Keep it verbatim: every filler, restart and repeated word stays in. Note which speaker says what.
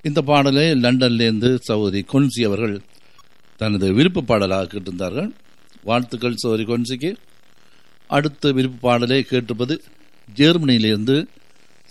Speaker 1: இந்த பாடலை லண்டன்லேருந்து சகோதரி கொன்சி அவர்கள் தனது விருப்ப பாடலாக கேட்டிருந்தார்கள். வாழ்த்துக்கள் சகோதரி கொன்சிக்கு. அடுத்த விருப்ப பாடலை கேட்டிருப்பது ஜெர்மனியிலிருந்து